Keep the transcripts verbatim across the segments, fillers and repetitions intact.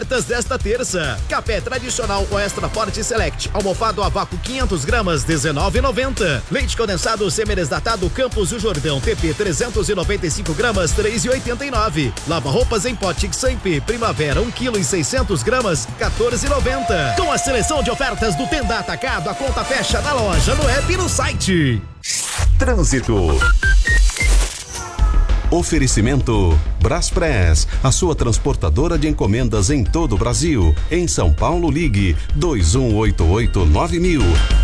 ofertas desta terça. Café tradicional ou extra forte select, almofado a vácuo quinhentas gramas, dezenove e noventa. Leite condensado semi-desnatado Campos do Jordão T P trezentos e noventa e cinco gramas, três e oitenta e nove. Lava roupas em pote Sempre Primavera um quilo e seiscentas gramas, quatorze e noventa. Com a seleção de ofertas do Tenda Atacado, a conta fecha na loja, no app e no site. Trânsito. Oferecimento Braspress, a sua transportadora de encomendas em todo o Brasil. Em São Paulo, ligue dois um oito oito nove mil.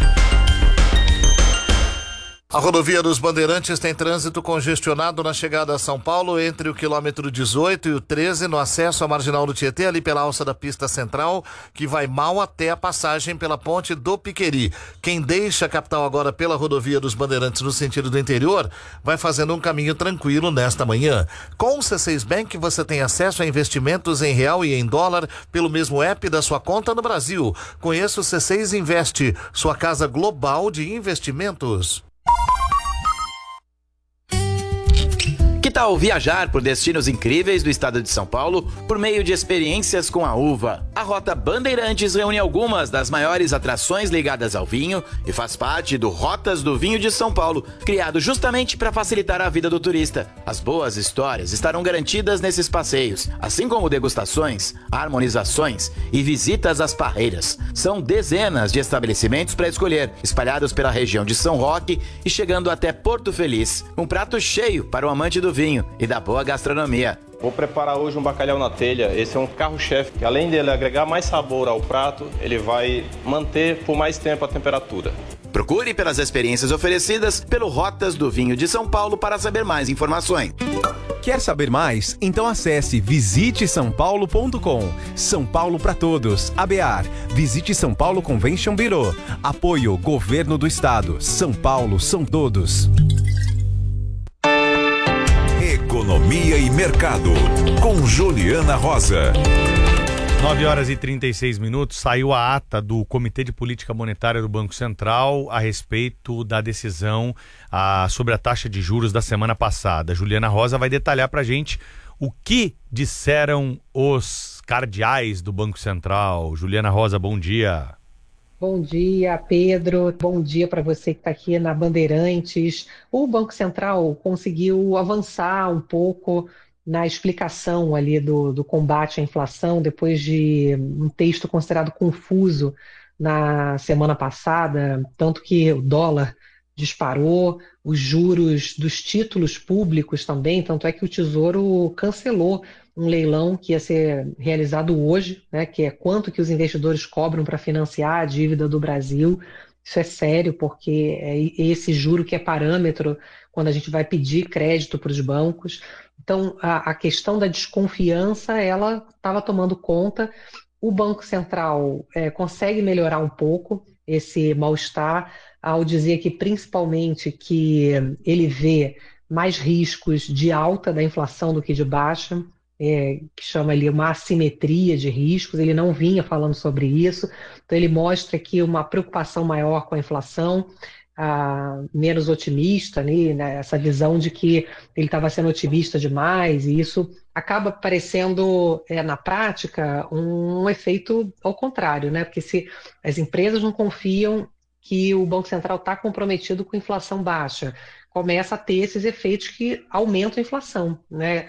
A rodovia dos Bandeirantes tem trânsito congestionado na chegada a São Paulo entre o quilômetro dezoito e o treze no acesso à Marginal do Tietê, ali pela alça da pista central, que vai mal até a passagem pela ponte do Piqueri. Quem deixa a capital agora pela rodovia dos Bandeirantes no sentido do interior, vai fazendo um caminho tranquilo nesta manhã. Com o C seis Bank você tem acesso a investimentos em real e em dólar pelo mesmo app da sua conta no Brasil. Conheça o C seis Investe, sua casa global de investimentos. Que tal viajar por destinos incríveis do estado de São Paulo por meio de experiências com a uva? A Rota Bandeirantes reúne algumas das maiores atrações ligadas ao vinho e faz parte do Rotas do Vinho de São Paulo, criado justamente para facilitar a vida do turista. As boas histórias estarão garantidas nesses passeios, assim como degustações, harmonizações e visitas às parreiras. São dezenas de estabelecimentos para escolher, espalhados pela região de São Roque e chegando até Porto Feliz. Um prato cheio para o amante do vinho e da boa gastronomia. Vou preparar hoje um bacalhau na telha. Esse é um carro-chefe, que além dele agregar mais sabor ao prato, ele vai manter por mais tempo a temperatura. Procure pelas experiências oferecidas pelo Rotas do Vinho de São Paulo para saber mais informações. Quer saber mais? Então acesse visite são paulo ponto com. São Paulo para todos. A B A R. Visite São Paulo Convention Bureau. Apoio Governo do Estado. São Paulo são todos. Economia e Mercado, com Juliana Rosa. nove horas e trinta e seis minutos, saiu a ata do Comitê de Política Monetária do Banco Central a respeito da decisão a, sobre a taxa de juros da semana passada. Juliana Rosa vai detalhar para a gente o que disseram os cardeais do Banco Central. Juliana Rosa, bom dia. Bom dia, Pedro. Bom dia para você que está aqui na Bandeirantes. O Banco Central conseguiu avançar um pouco na explicação ali do, do combate à inflação, depois de um texto considerado confuso na semana passada, tanto que o dólar disparou, os juros dos títulos públicos também, tanto é que o Tesouro cancelou um leilão que ia ser realizado hoje, né, que é quanto que os investidores cobram para financiar a dívida do Brasil. Isso é sério, porque é esse juro que é parâmetro quando a gente vai pedir crédito para os bancos. Então, a, a questão da desconfiança, ela estava tomando conta. O Banco Central é, consegue melhorar um pouco esse mal-estar ao dizer que, principalmente, que ele vê mais riscos de alta da inflação do que de baixa, é, que chama ali uma assimetria de riscos. Ele não vinha falando sobre isso, então ele mostra aqui uma preocupação maior com a inflação, ah, menos otimista, né, essa visão de que ele estava sendo otimista demais, e isso acaba parecendo, é, na prática, um, um efeito ao contrário, né? Porque se as empresas não confiam que o Banco Central está comprometido com inflação baixa, começa a ter esses efeitos que aumentam a inflação, né?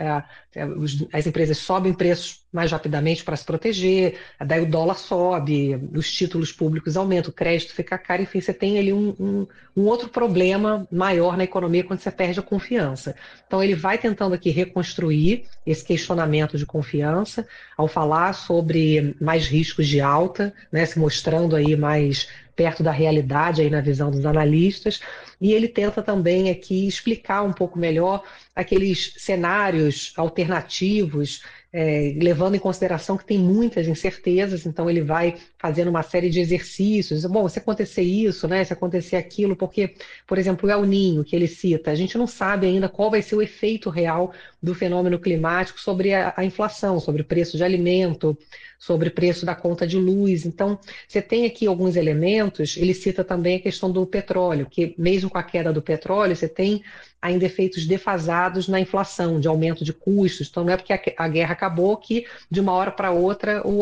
As empresas sobem preços mais rapidamente para se proteger, daí o dólar sobe, os títulos públicos aumentam, o crédito fica caro, enfim, você tem ali um, um, um outro problema maior na economia quando você perde a confiança. Então ele vai tentando aqui reconstruir esse questionamento de confiança ao falar sobre mais riscos de alta, né, se mostrando aí mais perto da realidade aí na visão dos analistas, e ele tenta também aqui explicar um pouco melhor aqueles cenários alternativos, é, levando em consideração que tem muitas incertezas. Então ele vai fazendo uma série de exercícios. Bom, se acontecer isso, né, se acontecer aquilo, porque, por exemplo, o El Niño, que ele cita, a gente não sabe ainda qual vai ser o efeito real do fenômeno climático sobre a, a inflação, sobre o preço de alimento, sobre o preço da conta de luz. Então, você tem aqui alguns elementos. Ele cita também a questão do petróleo, que mesmo com a queda do petróleo, você tem ainda efeitos defasados na inflação, de aumento de custos. Então, não é porque a, a guerra acabou que, de uma hora para outra, o